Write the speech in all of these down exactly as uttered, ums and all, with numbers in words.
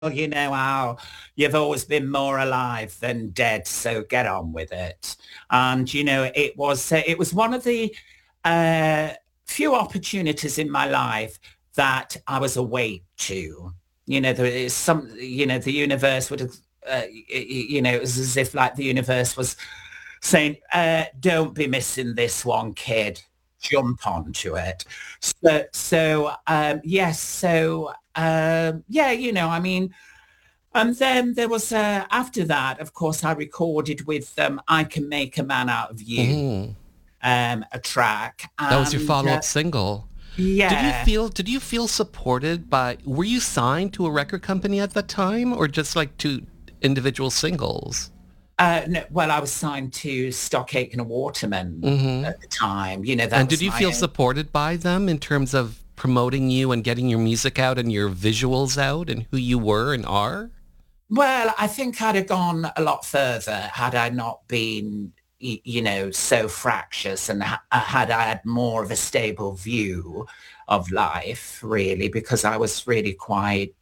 you know how you've always been more alive than dead, so get on with it. And you know, it was uh, it was one of the uh, few opportunities in my life that I was awake to. You know, there is some. You know, the universe would have. Uh, you know, it was as if like the universe was saying, uh, "Don't be missing this one, kid. Jump onto it." So, so um, yes, so um, yeah, you know, I mean. And then there was, uh, after that, of course, I recorded with um, I Can Make a Man Out of You, Mm. um, a track. That was your And uh, follow-up single. Did you yeah, feel did you feel supported by were you signed to a record company at that time or just like to individual singles? uh, no, well, I was signed to Stock Aitken and Waterman Hmm. at the time. You know, that And did was you my feel own. supported by them in terms of promoting you and getting your music out and your visuals out and who you were and are? Well, I think I'd have gone a lot further had I not been, y- you know, so fractious and ha- uh, had I had more of a stable view of life, really, because I was really quite,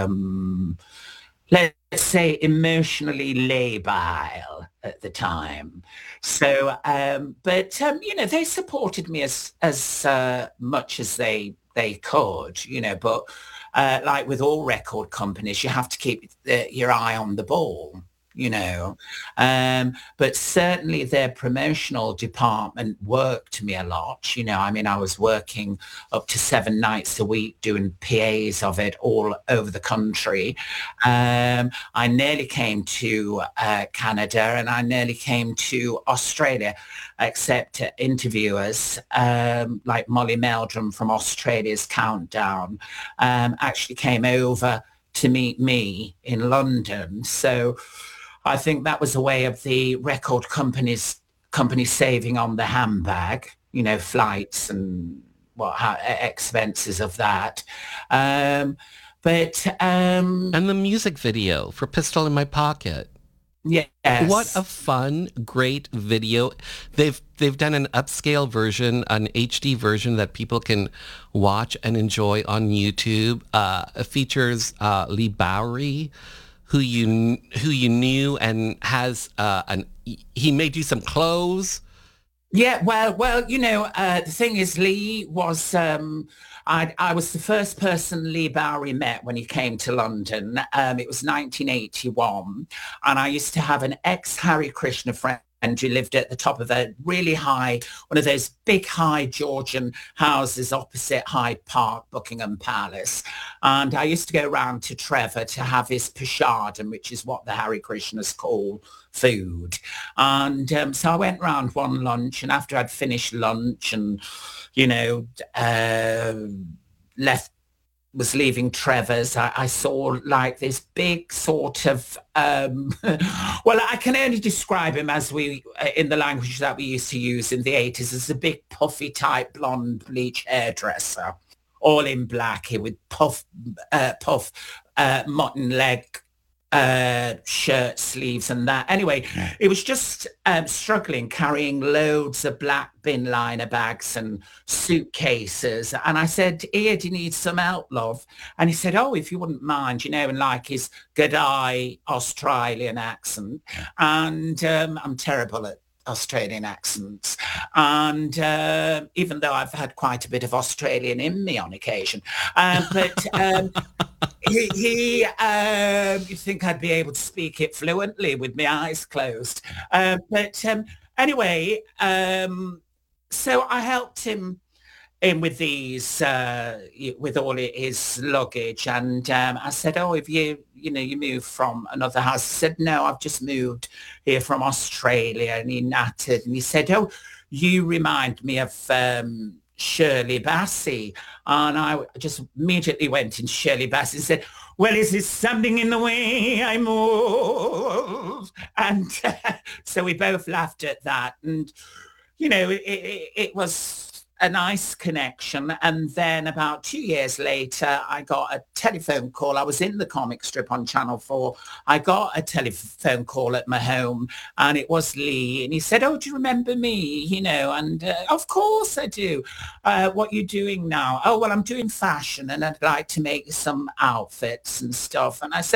um, let's say, emotionally labile at the time. So, um, but um, you know, they supported me as as uh, much as they they could, you know. But uh, like with all record companies, you have to keep the, your eye on the ball. You know, um, but certainly their promotional department worked me a lot. You know, I mean, I was working up to seven nights a week doing P As of it all over the country. Um, I nearly came to uh, Canada and I nearly came to Australia, except uh, interviewers um, like Molly Meldrum from Australia's Countdown um, actually came over to meet me in London. So I think that was a way of the record companies company saving on the handbag, you know, flights and what how, expenses of that. Um, but um, And the music video for Pistol in My Pocket. What a yes. fun, great video. They've they've done an upscale version, an H D version that people can watch and enjoy on YouTube. Uh, it features uh, Lee Bowery, who you who you knew and has uh, an he made you some clothes. Yeah, well, well, you know, uh, the thing is, Lee was, um, I, I was the first person Lee Bowery met when he came to London. Um, it was nineteen eighty-one, and I used to have an ex-Harry Krishna friend who lived at the top of a really high, one of those big, high Georgian houses opposite Hyde Park, Buckingham Palace. And I used to go round to Trevor to have his prashadam, which is what the Harry Krishnas call food. And um, so I went round one lunch, and after I'd finished lunch and, you know, uh, left, was leaving Trevor's, I, I saw like this big sort of, um, well, I can only describe him as we, uh, in the language that we used to use in the eighties, as a big puffy type blonde bleach hairdresser, all in black, he would puff, uh, puff uh, mutton leg uh shirt sleeves and that. Anyway, it was just um struggling carrying loads of black bin liner bags and suitcases, and I said, here, do you need some help, love? And he said, oh, if you wouldn't mind, you know, and like his G'day Australian accent. And um I'm terrible at Australian accents, and uh, even though I've had quite a bit of Australian in me on occasion, um, but um, he, he um, you'd think I'd be able to speak it fluently with my eyes closed. Uh, but um, anyway, um, so I helped him in with these, uh, with all his luggage. And um, I said, oh, if you, you know, you moved from another house. He said, no, I've just moved here from Australia. And he nattered and he said, oh, you remind me of um, Shirley Bassey. And I just immediately went in Shirley Bassey and said, well, is there something in the way I move? And uh, so we both laughed at that. And, you know, it, it, it was a nice connection. And then about two years later, I got a telephone call. I was in the comic strip on Channel four. I got a telephone call at my home, and it was Lee. And he said, oh, do you remember me? You know, and uh, of course I do. Uh, what are you doing now? Oh, well, I'm doing fashion, and I'd like to make some outfits and stuff. And I said,